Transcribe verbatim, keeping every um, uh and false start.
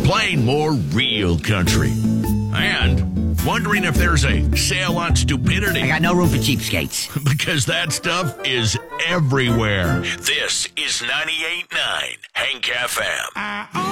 playing more real country, and wondering if there's a sale on stupidity. I got no room for cheapskates. Because that stuff is everywhere. This is ninety-eight point nine Hank F M.